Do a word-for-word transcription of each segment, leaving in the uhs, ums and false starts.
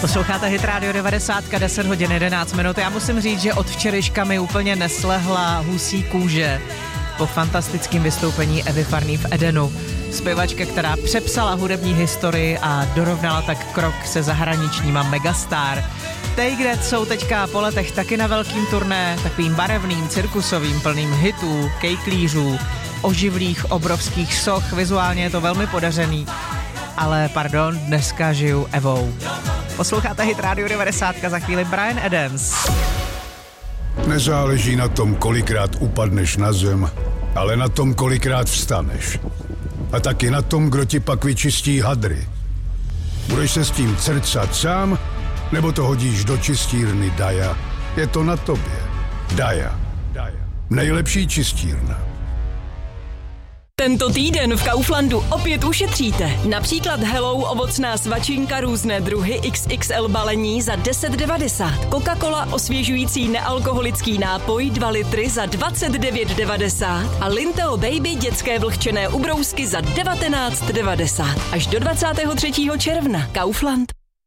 Posloucháte Hit Radio devadesát, deset hodin jedenáct minut. Já musím říct, že od včerejška mi úplně neslehla husí kůže po fantastickém vystoupení Evy Farný v Edenu. Zpěvačka, která přepsala hudební historii a dorovnala tak krok se zahraničníma megastar. Take That jsou teďka po letech taky na velkým turné, takovým barevným, cirkusovým, plným hitů, kejklířů, oživlých, obrovských soch. Vizuálně je to velmi podařený. Ale pardon, dneska žiju Evou. Posloucháte Hit Radio devadesát, za chvíli Bryan Adams. Nezáleží na tom, kolikrát upadneš na zem, ale na tom, kolikrát vstaneš. A taky na tom, kdo ti pak vyčistí hadry. Budeš se s tím crcat sám, nebo to hodíš do čistírny Daja? Je to na tobě. Daja. Nejlepší čistírna. Tento týden v Kauflandu opět ušetříte. Například Hello ovocná svačinka různé druhy iks iks el balení za deset devadesát. Coca-Cola osvěžující nealkoholický nápoj dva litry za dvacet devět devadesát a Linteo Baby dětské vlhčené ubrousky za devatenáct devadesát. Až do dvacátého třetího června. Kaufland.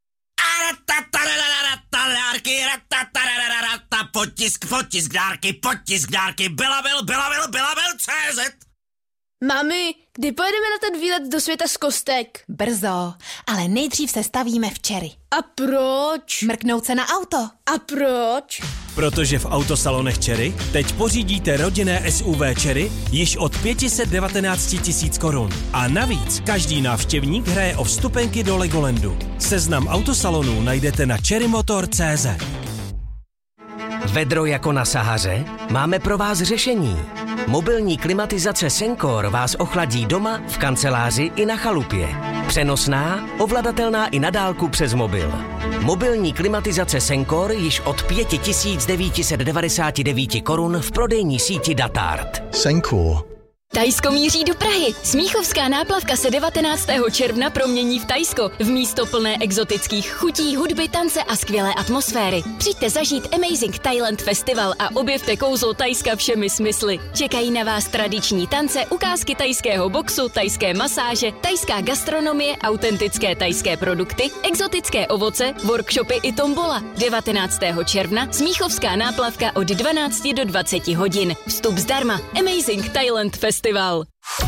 Potisk, potisk dárky, potisk dárky, byla byl, byla byl, byla byl cé zet. Mami, kdy pojedeme na ten výlet do světa z kostek? Brzo, ale nejdřív se stavíme včery. A proč? Mrknout se na auto. A proč? Protože v autosalonech Chery teď pořídíte rodinné es u vé Chery již od pět set devatenáct tisíc korun. A navíc každý návštěvník hraje o vstupenky do Legolandu. Seznam autosalonů najdete na cherrymotor tečka cé zet. Vedro jako na Sahaře? Máme pro vás řešení. Mobilní klimatizace Sencor vás ochladí doma, v kanceláři i na chalupě. Přenosná, ovladatelná i na dálku přes mobil. Mobilní klimatizace Sencor již od pět tisíc devět set devadesát devět korun v prodejní síti Datart. Sencor. Tajsko míří do Prahy. Smíchovská náplavka se devatenáctého června promění v Tajsko v místo plné exotických chutí, hudby, tance a skvělé atmosféry. Přijďte zažít Amazing Thailand Festival a objevte kouzlo Tajska všemi smysly. Čekají na vás tradiční tance, ukázky tajského boxu, tajské masáže, tajská gastronomie, autentické tajské produkty, exotické ovoce, workshopy i tombola. devatenáctého června Smíchovská náplavka od dvanácti do dvaceti hodin. Vstup zdarma. Amazing Thailand Festival.